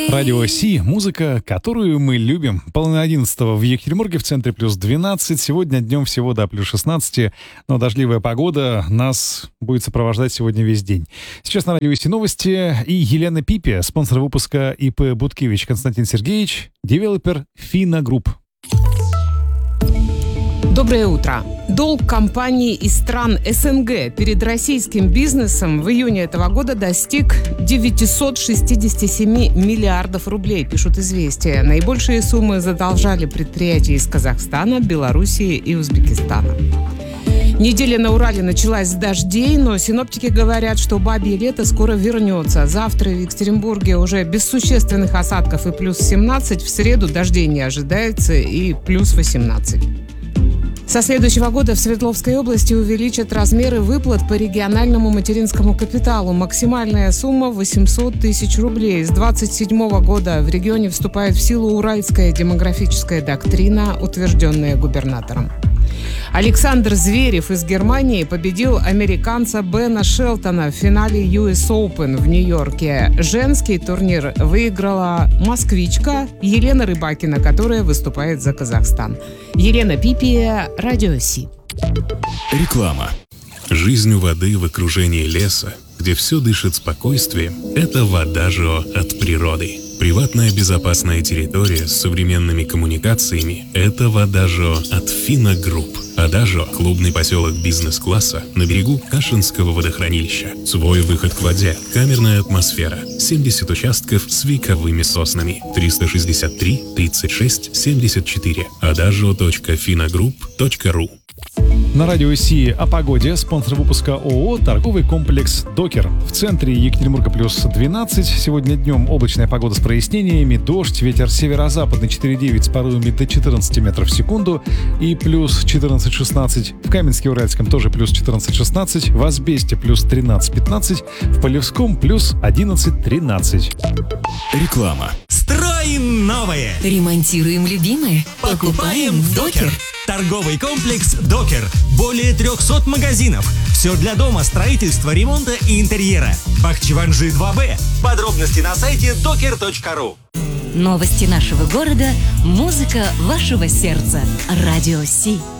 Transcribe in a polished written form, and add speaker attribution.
Speaker 1: Радио Си, музыка, которую мы любим. 10:30 в Екатеринбурге, в центре плюс 12. Сегодня днем всего до плюс 16, но дождливая погода нас будет сопровождать сегодня весь день. Сейчас на Радио Си новости и Елена Пипи, спонсор выпуска ИП Буткевич Константин Сергеевич, девелопер Fina Group.
Speaker 2: Доброе утро. Долг компаний из стран СНГ перед российским бизнесом в июне этого года достиг 967 миллиардов рублей, пишут «Известия». Наибольшие суммы задолжали предприятия из Казахстана, Белоруссии и Узбекистана. Неделя на Урале началась с дождей, но синоптики говорят, что бабье лето скоро вернется. Завтра в Екатеринбурге уже без существенных осадков и плюс 17, в среду дождей не ожидается и плюс 18. Со следующего года в Свердловской области увеличат размеры выплат по региональному материнскому капиталу. Максимальная сумма 800 тысяч рублей. С 2027 года в регионе вступает в силу уральская демографическая доктрина, утвержденная губернатором. Александр Зверев из Германии победил американца Бена Шелтона в финале US Open в Нью-Йорке. Женский турнир выиграла москвичка Елена Рыбакина, которая выступает за Казахстан. Елена Пипи, Радио Си.
Speaker 3: Реклама. Жизнь у воды в окружении леса, где все дышит спокойствием, это Вадажио от природы. Приватная безопасная территория с современными коммуникациями – это Вадажио от Fina Group. Вадажио – клубный поселок бизнес-класса на берегу Кашинского водохранилища. Свой выход к воде, камерная атмосфера, 70 участков с вековыми соснами. 363 36 74. adagio.finagroup.ru.
Speaker 1: На Радио Си о погоде. Спонсор выпуска ООО «Торговый комплекс Докер». В центре Екатеринбурга плюс 12. Сегодня днем облачная погода с прояснениями. Дождь, ветер северо-западный 4,9 с порывами до 14 метров в секунду и плюс 14-16. В Каменске-Уральском тоже плюс 14-16. В Асбесте плюс 13-15. В Полевском плюс 11-13.
Speaker 3: Реклама.
Speaker 4: Строим новое!
Speaker 5: Ремонтируем любимое.
Speaker 4: Покупаем Докер. Торговый комплекс Докер. Более 300 магазинов. Все для дома, строительства, ремонта и интерьера. Бахчеванжи 2Б. Подробности на сайте doker.ru.
Speaker 5: Новости нашего города, музыка вашего сердца. Радио Си.